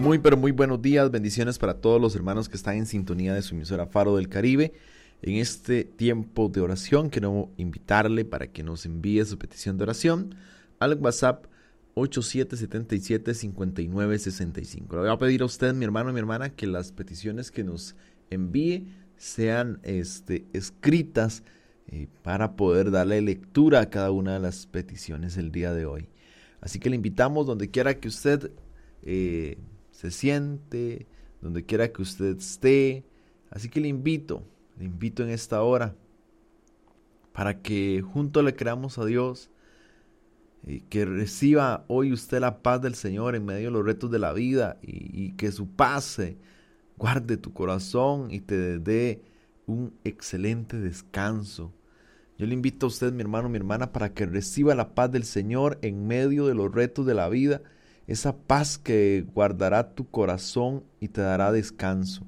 Muy, pero muy buenos días, bendiciones para todos los hermanos que están en sintonía de su emisora Faro del Caribe. En este tiempo de oración quiero invitarle para que nos envíe su petición de oración al WhatsApp 8777-5965. Le voy a pedir a usted, mi hermano y mi hermana, que las peticiones que nos envíe sean escritas para poder darle lectura a cada una de las peticiones el día de hoy. Así que le invitamos donde quiera que usted se siente, donde quiera que usted esté. Así que le invito en esta hora para que juntos le creamos a Dios, que reciba hoy usted la paz del Señor en medio de los retos de la vida y que su paz guarde tu corazón y te dé un excelente descanso. Yo le invito a usted, mi hermano, mi hermana, para que reciba la paz del Señor en medio de los retos de la vida, esa paz que guardará tu corazón y te dará descanso.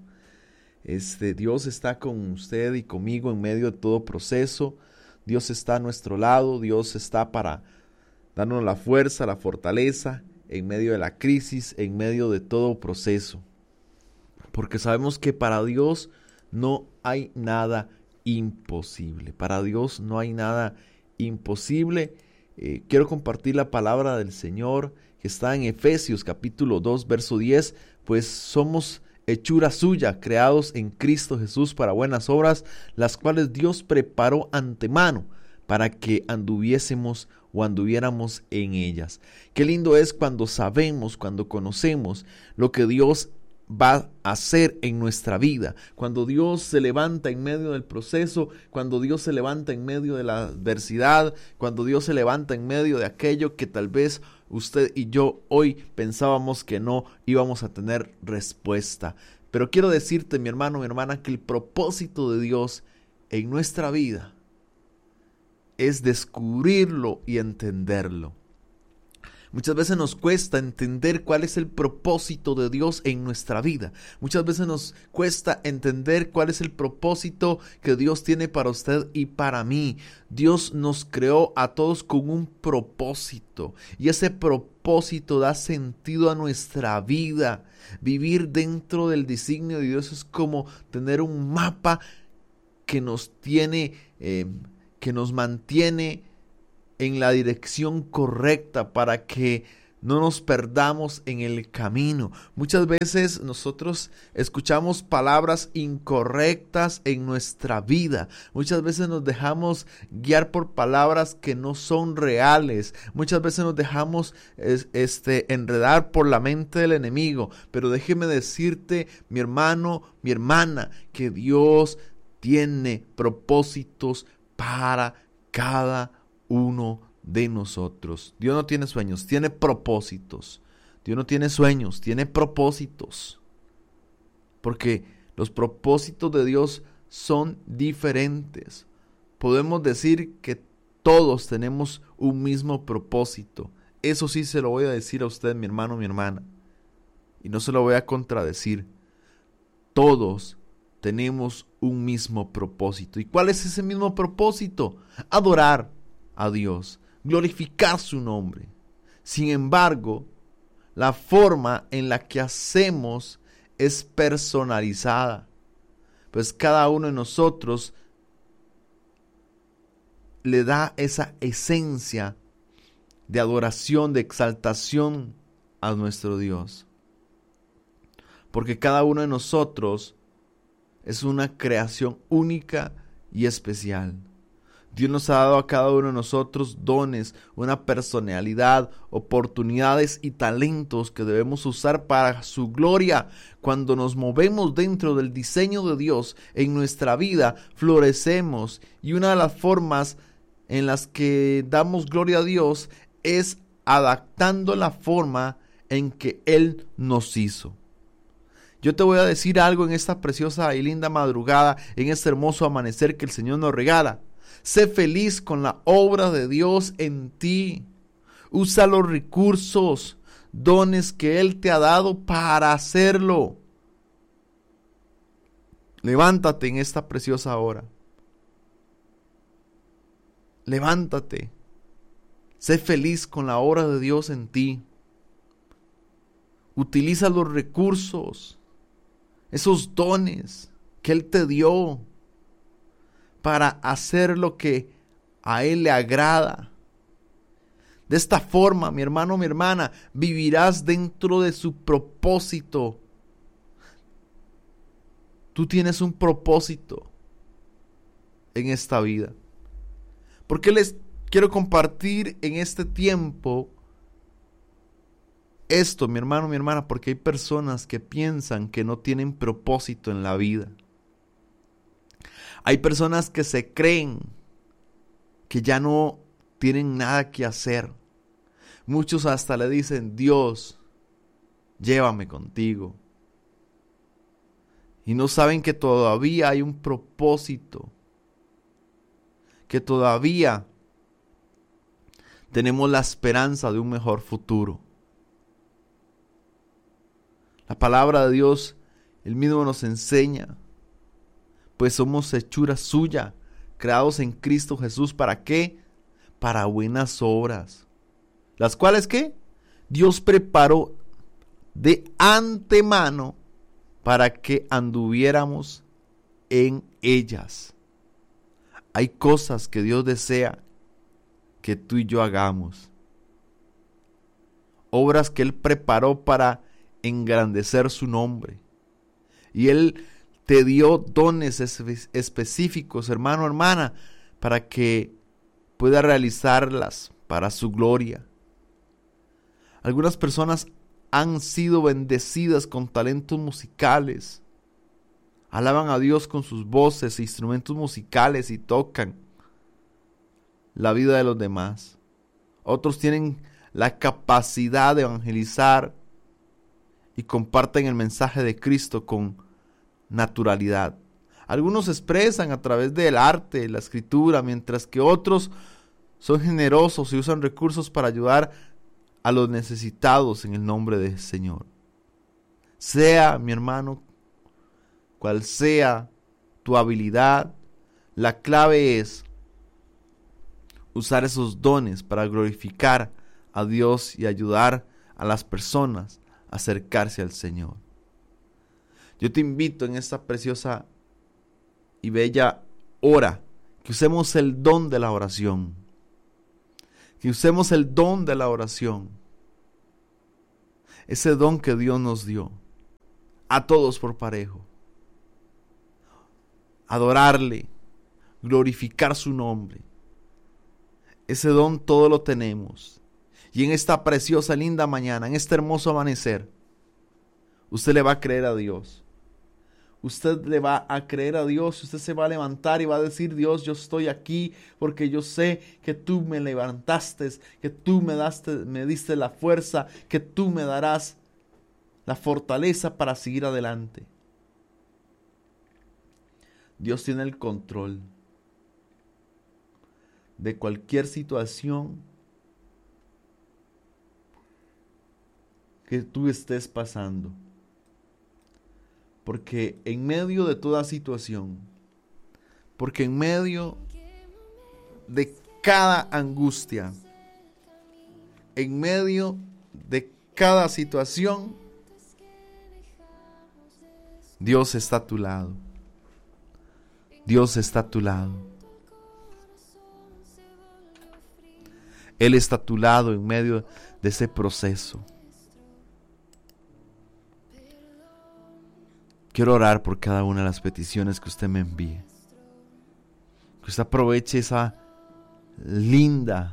Dios está con usted y conmigo en medio de todo proceso. Dios está a nuestro lado, Dios está para darnos la fuerza, la fortaleza en medio de la crisis, en medio de todo proceso. Porque sabemos que para Dios no hay nada imposible. Para Dios no hay nada imposible. Quiero compartir la palabra del Señor que está en Efesios capítulo 2, verso 10. Pues somos hechura suya, creados en Cristo Jesús para buenas obras, las cuales Dios preparó antemano para que anduviéramos en ellas. Qué lindo es cuando sabemos, cuando conocemos lo que Dios va a hacer en nuestra vida, cuando Dios se levanta en medio del proceso, cuando Dios se levanta en medio de la adversidad, cuando Dios se levanta en medio de aquello que tal vez usted y yo hoy pensábamos que no íbamos a tener respuesta. Pero quiero decirte, mi hermano, mi hermana, que el propósito de Dios en nuestra vida es descubrirlo y entenderlo. Muchas veces nos cuesta entender cuál es el propósito de Dios en nuestra vida. Muchas veces nos cuesta entender cuál es el propósito que Dios tiene para usted y para mí. Dios nos creó a todos con un propósito y ese propósito da sentido a nuestra vida. Vivir dentro del designio de Dios es como tener un mapa que nos mantiene en la dirección correcta para que no nos perdamos en el camino. Muchas veces nosotros escuchamos palabras incorrectas en nuestra vida. Muchas veces nos dejamos guiar por palabras que no son reales. Muchas veces nos dejamos enredar por la mente del enemigo. Pero déjeme decirte, mi hermano, mi hermana, que Dios tiene propósitos para cada uno de nosotros. Dios no tiene sueños, tiene propósitos. Dios no tiene sueños, tiene propósitos. Porque los propósitos de Dios son diferentes. Podemos decir que todos tenemos un mismo propósito. Eso sí se lo voy a decir a usted, mi hermano, mi hermana. Y no se lo voy a contradecir. Todos tenemos un mismo propósito. ¿Y cuál es ese mismo propósito? Adorar a Dios, glorificar su nombre. Sin embargo, la forma en la que hacemos es personalizada, pues cada uno de nosotros le da esa esencia de adoración, de exaltación a nuestro Dios, porque cada uno de nosotros es una creación única y especial. Dios nos ha dado a cada uno de nosotros dones, una personalidad, oportunidades y talentos que debemos usar para su gloria. Cuando nos movemos dentro del diseño de Dios en nuestra vida, florecemos. Y una de las formas en las que damos gloria a Dios es adaptando la forma en que Él nos hizo. Yo te voy a decir algo en esta preciosa y linda madrugada, en este hermoso amanecer que el Señor nos regala. Sé feliz con la obra de Dios en ti. Usa los recursos, dones que Él te ha dado para hacerlo. Levántate en esta preciosa hora. Levántate. Sé feliz con la obra de Dios en ti. Utiliza los recursos, esos dones que Él te dio para hacer lo que a Él le agrada. De esta forma, mi hermano, mi hermana, vivirás dentro de su propósito. Tú tienes un propósito en esta vida. ¿Por qué les quiero compartir en este tiempo esto, mi hermano, mi hermana? Porque hay personas que piensan que no tienen propósito en la vida. Hay personas que se creen que ya no tienen nada que hacer. Muchos hasta le dicen: Dios, llévame contigo. Y no saben que todavía hay un propósito, que todavía tenemos la esperanza de un mejor futuro. La palabra de Dios, Él mismo nos enseña, pues somos hechura suya, creados en Cristo Jesús. ¿Para qué? Para buenas obras, las cuales ¿qué? Dios preparó de antemano para que anduviéramos en ellas. Hay cosas que Dios desea que tú y yo hagamos. Obras que Él preparó para engrandecer su nombre. Y Él te dio dones específicos, hermano, hermana, para que pueda realizarlas para su gloria. Algunas personas han sido bendecidas con talentos musicales. Alaban a Dios con sus voces e instrumentos musicales y tocan la vida de los demás. Otros tienen la capacidad de evangelizar y comparten el mensaje de Cristo con naturalidad. Algunos se expresan a través del arte, la escritura, mientras que otros son generosos y usan recursos para ayudar a los necesitados en el nombre del Señor. Sea, mi hermano, cual sea tu habilidad, la clave es usar esos dones para glorificar a Dios y ayudar a las personas a acercarse al Señor. Yo te invito en esta preciosa y bella hora que usemos el don de la oración. Que usemos el don de la oración. Ese don que Dios nos dio a todos por parejo. Adorarle, glorificar su nombre. Ese don todo lo tenemos. Y en esta preciosa, linda mañana, en este hermoso amanecer, usted le va a creer a Dios. Usted le va a creer a Dios. Usted se va a levantar y va a decir: Dios, yo estoy aquí porque yo sé que tú me levantaste, que tú me diste la fuerza, que tú me darás la fortaleza para seguir adelante. Dios tiene el control de cualquier situación que tú estés pasando. Porque en medio de toda situación, porque en medio de cada angustia, en medio de cada situación, Dios está a tu lado. Dios está a tu lado. Él está a tu lado en medio de ese proceso. Quiero orar por cada una de las peticiones que usted me envíe. Que usted aproveche esa linda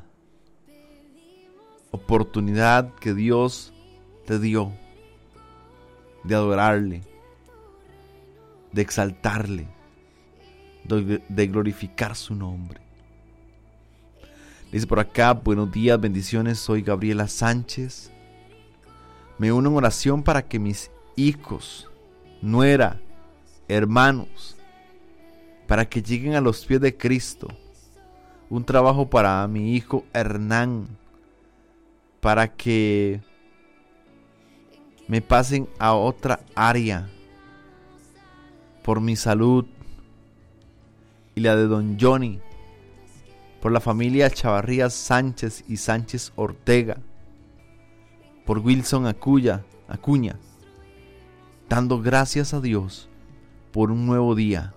oportunidad que Dios te dio de adorarle, de exaltarle, de glorificar su nombre. Dice por acá: buenos días, bendiciones, soy Gabriela Sánchez. Me uno en oración para que mis hijos, nuera, hermanos, para que lleguen a los pies de Cristo. Un trabajo para mi hijo Hernán, para que me pasen a otra área, por mi salud y la de don Johnny, por la familia Chavarrías Sánchez y Sánchez Ortega, por Wilson Acuya Acuña, dando gracias a Dios por un nuevo día.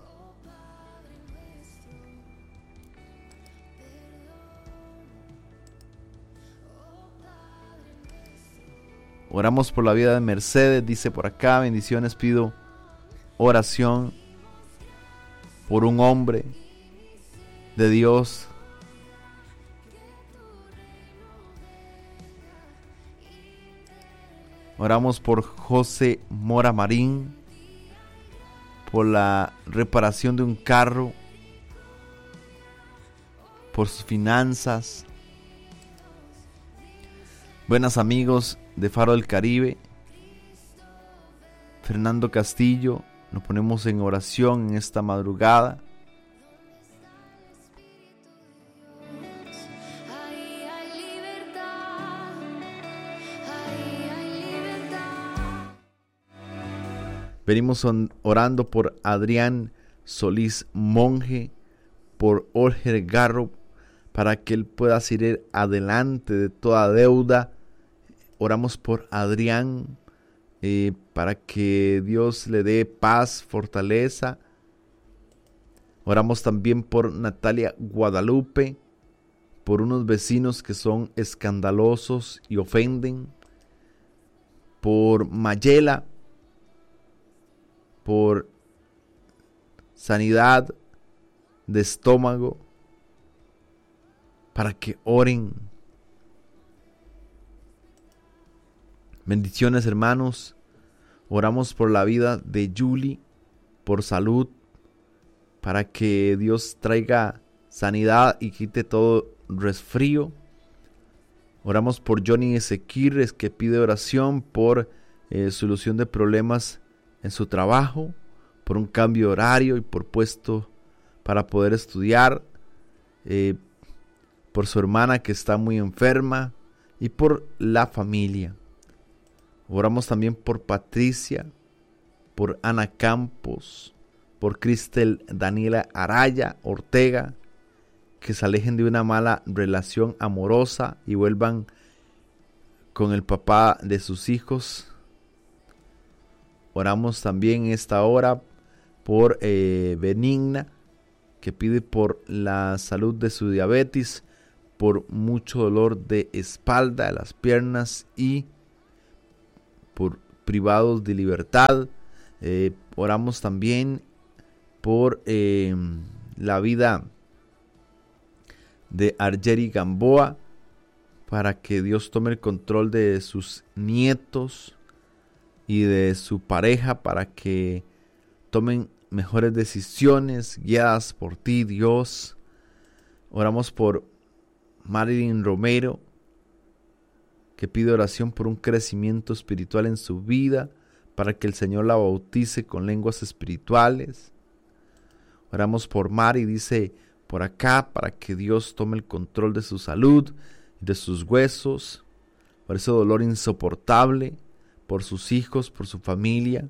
Oramos por la vida de Mercedes, dice por acá, bendiciones, pido oración por un hombre de Dios. Oramos por José Mora Marín, por la reparación de un carro, por sus finanzas. Buenas amigos de Faro del Caribe, Fernando Castillo, nos ponemos en oración en esta madrugada. Venimos orando por Adrián Solís Monje, por Olger Garro, para que él pueda seguir adelante de toda deuda. Oramos por Adrián, para que Dios le dé paz, fortaleza. Oramos también por Natalia Guadalupe, por unos vecinos que son escandalosos y ofenden. Por Mayela, por sanidad de estómago, para que oren. Bendiciones, hermanos. Oramos por la vida de Julie, por salud, para que Dios traiga sanidad y quite todo resfrío. Oramos por Johnny Ezequírez, que pide oración por solución de problemas en su trabajo, por un cambio de horario y por puesto para poder estudiar, por su hermana que está muy enferma y por la familia. Oramos también por Patricia, por Ana Campos, por Cristel Daniela Araya Ortega, que se alejen de una mala relación amorosa y vuelvan con el papá de sus hijos. Oramos también en esta hora por Benigna, que pide por la salud de su diabetes, por mucho dolor de espalda, de las piernas y por privados de libertad. Oramos también por la vida de Argeri Gamboa, para que Dios tome el control de sus nietos y de su pareja, para que tomen mejores decisiones guiadas por ti, Dios. Oramos por Marilyn Romero, que pide oración por un crecimiento espiritual en su vida, para que el Señor la bautice con lenguas espirituales. Oramos por Mari, dice por acá, para que Dios tome el control de su salud, de sus huesos, por ese dolor insoportable, por sus hijos, por su familia.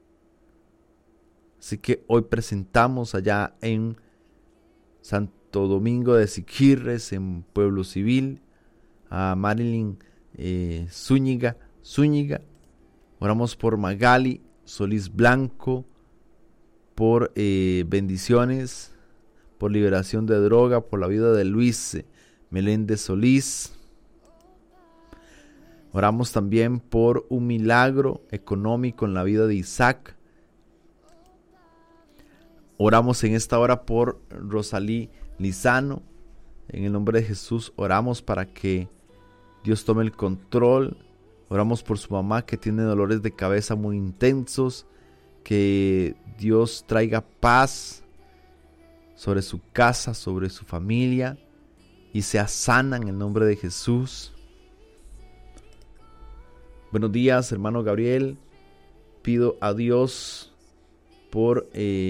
Así que hoy presentamos allá en Santo Domingo de Siquirres, en Pueblo Civil, a Marilyn Zúñiga. Oramos por Magali Solís Blanco, por bendiciones, por liberación de droga, por la vida de Luis Meléndez Solís. Oramos también por un milagro económico en la vida de Isaac. Oramos en esta hora por Rosalí Lizano. En el nombre de Jesús oramos para que Dios tome el control. Oramos por su mamá, que tiene dolores de cabeza muy intensos. Que Dios traiga paz sobre su casa, sobre su familia, y sea sana en el nombre de Jesús. Buenos días, hermano Gabriel. Pido a Dios por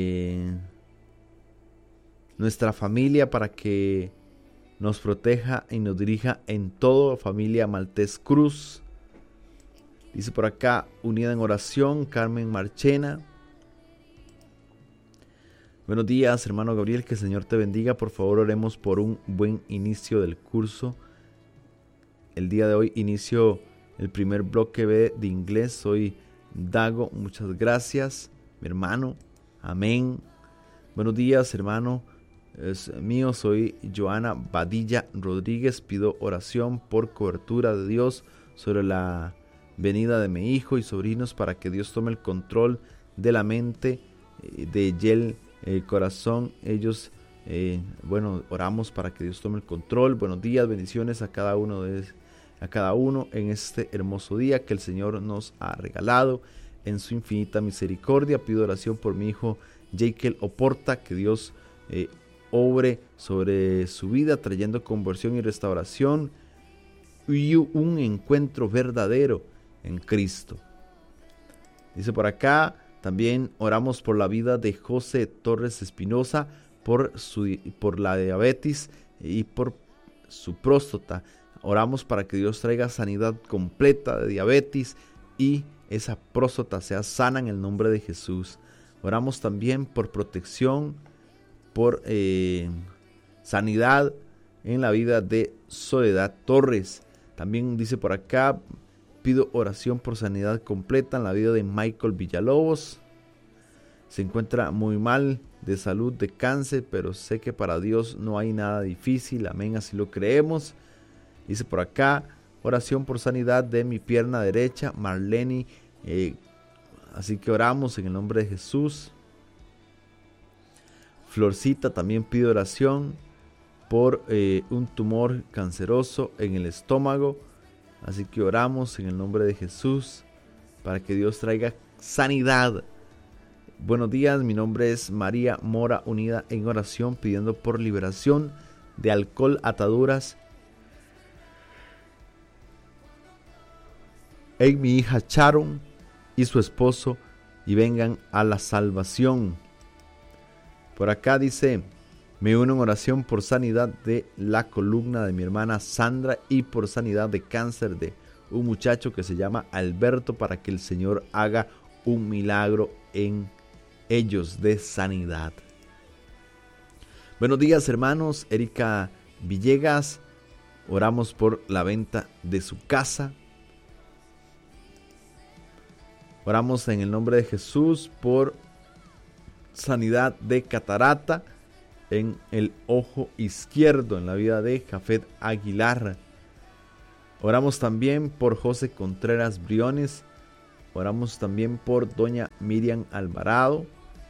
nuestra familia, para que nos proteja y nos dirija en todo. Familia Maltés Cruz. Dice por acá, unida en oración, Carmen Marchena. Buenos días, hermano Gabriel, que el Señor te bendiga. Por favor, oremos por un buen inicio del curso. El día de hoy inicio el primer bloque B de inglés. Soy Dago, muchas gracias, mi hermano. Amén. Buenos días, hermano. Es mío, soy Joana Badilla Rodríguez. Pido oración por cobertura de Dios sobre la venida de mi hijo y sobrinos, para que Dios tome el control de la mente de Yel, el corazón. Ellos, oramos para que Dios tome el control. Buenos días, bendiciones a cada uno en este hermoso día que el Señor nos ha regalado en su infinita misericordia. Pido oración por mi hijo Jekyll Oporta, que Dios obre sobre su vida, trayendo conversión y restauración y un encuentro verdadero en Cristo. Dice por acá, también oramos por la vida de José Torres Espinosa, por la diabetes y por su próstata. Oramos para que Dios traiga sanidad completa de diabetes y esa próstata sea sana en el nombre de Jesús. Oramos también por protección, por sanidad en la vida de Soledad Torres. También dice por acá, pido oración por sanidad completa en la vida de Michael Villalobos. Se encuentra muy mal de salud, de cáncer, pero sé que para Dios no hay nada difícil. Amén, así lo creemos. Dice por acá, oración por sanidad de mi pierna derecha, Marlene. Así que oramos en el nombre de Jesús. Florcita también pide oración por un tumor canceroso en el estómago. Así que oramos en el nombre de Jesús para que Dios traiga sanidad. Buenos días, mi nombre es María Mora, unida en oración, pidiendo por liberación de alcohol, ataduras en mi hija Sharon y su esposo, y vengan a la salvación. Por acá dice, me uno en oración por sanidad de la columna de mi hermana Sandra y por sanidad de cáncer de un muchacho que se llama Alberto, para que el Señor haga un milagro en ellos de sanidad. Buenos días, hermanos. Erika Villegas, oramos por la venta de su casa. Oramos en el nombre de Jesús por sanidad de catarata en el ojo izquierdo en la vida de Jafet Aguilar. Oramos también por José Contreras Briones. Oramos también por doña Miriam Alvarado.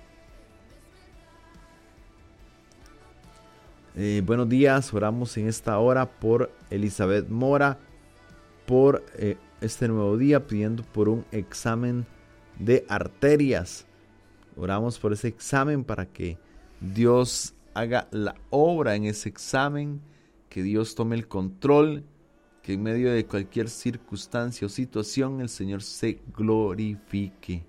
Buenos días, oramos en esta hora por Elizabeth Mora, por este nuevo día, pidiendo por un examen de arterias. Oramos por ese examen para que Dios haga la obra en ese examen, que Dios tome el control, que en medio de cualquier circunstancia o situación el Señor se glorifique.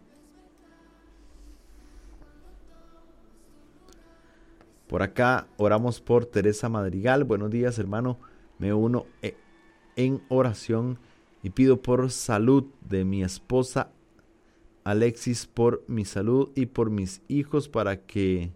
Por acá oramos por Teresa Madrigal. Buenos días, hermano. Me uno en oración y pido por salud de mi esposa Alexis, por mi salud y por mis hijos, para que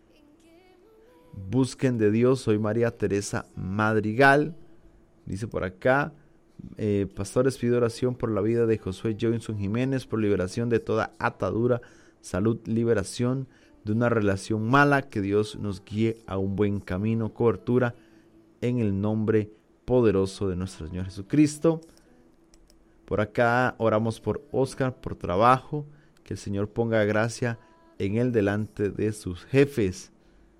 busquen de Dios. Soy María Teresa Madrigal. Dice por acá, pastores, pido oración por la vida de Josué Johnson Jiménez, por liberación de toda atadura, salud, liberación de una relación mala, que Dios nos guíe a un buen camino, cobertura en el nombre poderoso de nuestro Señor Jesucristo. Por acá oramos por Oscar, por trabajo, que el Señor ponga gracia en él delante de sus jefes.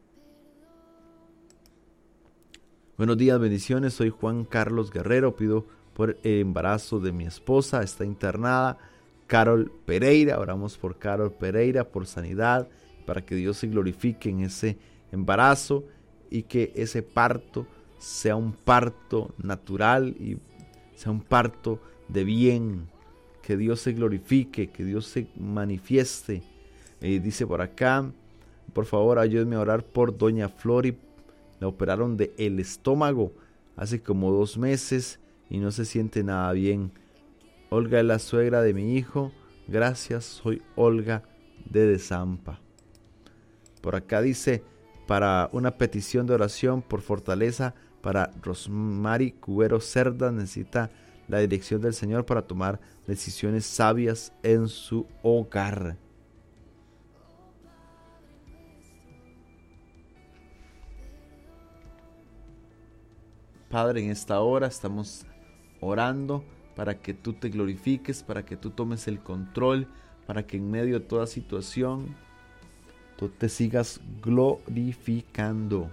Buenos días, bendiciones. Soy Juan Carlos Guerrero. Pido por el embarazo de mi esposa. Está internada Carol Pereira. Oramos por Carol Pereira, por sanidad, para que Dios se glorifique en ese embarazo y que ese parto sea un parto natural y sea un parto de bien. Que Dios se glorifique, que Dios se manifieste. Dice por acá, por favor ayúdenme a orar por doña Flori. La operaron de el estómago hace como 2 meses y no se siente nada bien. Olga es la suegra de mi hijo. Gracias, soy Olga de Desampa. Por acá dice, para una petición de oración por fortaleza para Rosmary Cubero Cerda, necesita la dirección del Señor para tomar decisiones sabias en su hogar. Padre, en esta hora estamos orando para que tú te glorifiques, para que tú tomes el control, para que en medio de toda situación tú te sigas glorificando.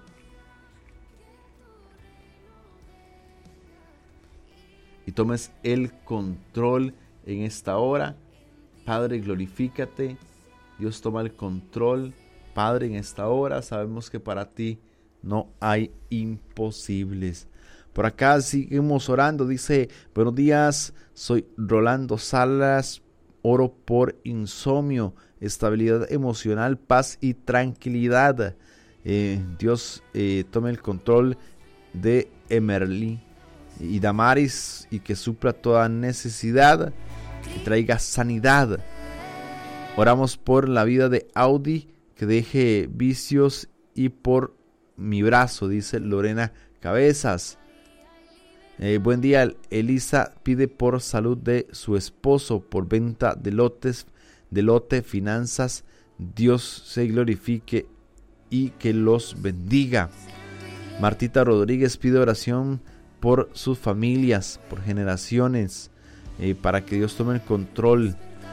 Y tomes el control en esta hora. Padre, glorifícate. Dios, toma el control. Padre, en esta hora sabemos que para ti no hay imposibles. Por acá seguimos orando. Dice: buenos días, soy Rolando Salas. Oro por insomnio, estabilidad emocional, paz y tranquilidad. Dios tome el control de Emerly y Damaris y que supla toda necesidad y traiga sanidad. Oramos por la vida de Audi, que deje vicios, y por mi brazo, dice Lorena Cabezas. Buen día, Elisa pide por salud de su esposo, por venta de lote, finanzas. Dios se glorifique y que los bendiga. Martita Rodríguez pide oración por sus familias, por generaciones, para que Dios tome el control.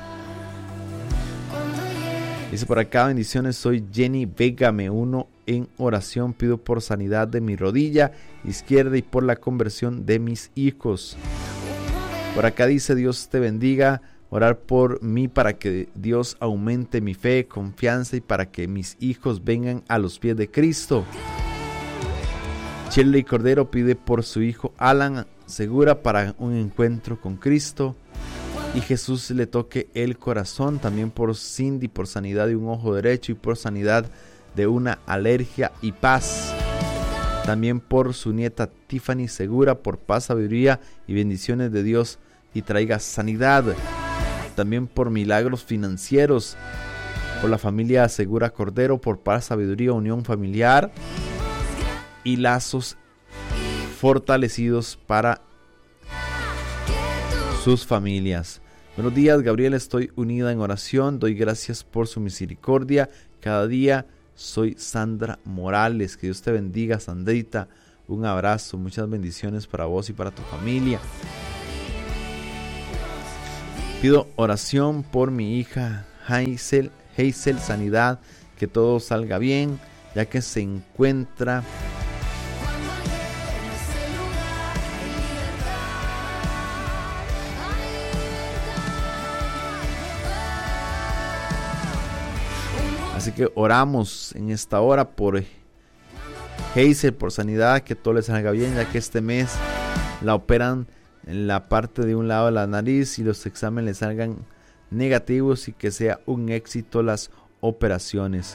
Dice por acá: bendiciones, soy Jenny Vega, me uno en oración, pido por sanidad de mi rodilla izquierda y por la conversión de mis hijos. Por acá dice: Dios te bendiga, orar por mí para que Dios aumente mi fe, confianza y para que mis hijos vengan a los pies de Cristo. Shirley Cordero pide por su hijo Alan Segura para un encuentro con Cristo y Jesús le toque el corazón. También por Cindy, por sanidad de un ojo derecho y por sanidad de una alergia y paz. También por su nieta Tiffany Segura, por paz, sabiduría y bendiciones de Dios y traiga sanidad. También por milagros financieros, por la familia Segura Cordero, por paz, sabiduría, unión familiar y lazos fortalecidos para sus familias. Buenos días, Gabriela, estoy unida en oración, doy gracias por su misericordia cada día. Soy Sandra Morales, que Dios te bendiga, Sandrita, un abrazo, muchas bendiciones para vos y para tu familia. Pido oración por mi hija Hazel, sanidad, que todo salga bien, ya que se encuentra así que oramos en esta hora por Hazel, por sanidad, que todo le salga bien, ya que este mes la operan en la parte de un lado de la nariz y los exámenes le salgan negativos y que sea un éxito las operaciones.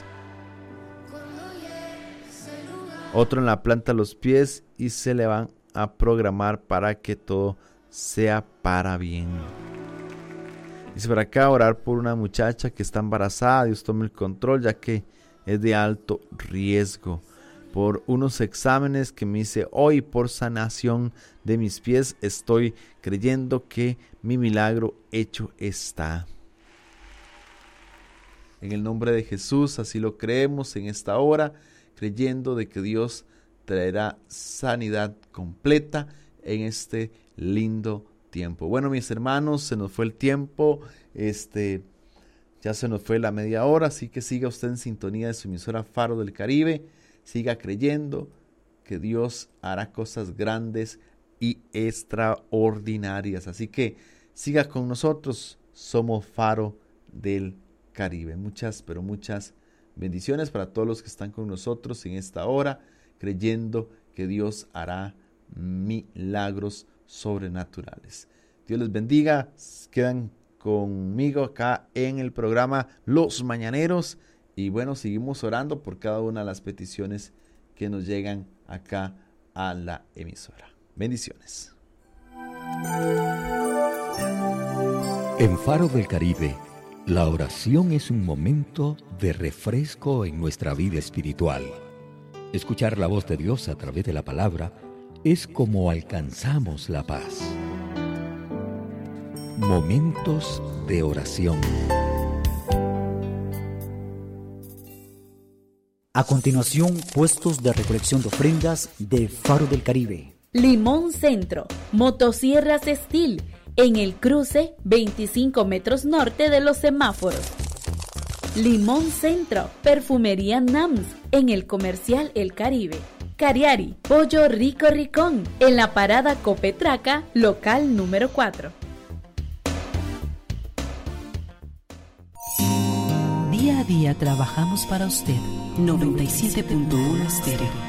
Otro en la planta de los pies y se le van a programar para que todo sea para bien. Dice por acá: orar por una muchacha que está embarazada, Dios tome el control, ya que es de alto riesgo. Por unos exámenes que me hice hoy, por sanación de mis pies, estoy creyendo que mi milagro hecho está. En el nombre de Jesús, así lo creemos en esta hora, creyendo de que Dios traerá sanidad completa en este lindo tiempo. Bueno, mis hermanos, se nos fue el tiempo, ya se nos fue la media hora, así que siga usted en sintonía de su emisora Faro del Caribe, siga creyendo que Dios hará cosas grandes y extraordinarias, así que siga con nosotros, somos Faro del Caribe. Muchas, pero muchas bendiciones para todos los que están con nosotros en esta hora, creyendo que Dios hará milagros sobrenaturales. Dios les bendiga. Quedan conmigo acá en el programa Los Mañaneros y bueno, seguimos orando por cada una de las peticiones que nos llegan acá a la emisora. Bendiciones. En Faro del Caribe, la oración es un momento de refresco en nuestra vida espiritual. Escuchar la voz de Dios a través de la palabra es como alcanzamos la paz. Momentos de oración. A continuación, puestos de recolección de ofrendas de Faro del Caribe. Limón Centro, motosierras Steel, en el cruce 25 metros norte de los semáforos. Limón Centro, perfumería NAMS, en el comercial El Caribe. Cariari, Pollo Rico Ricón, en la parada Copetraca, local número 4. Día a día trabajamos para usted. 97.1 Estéreo.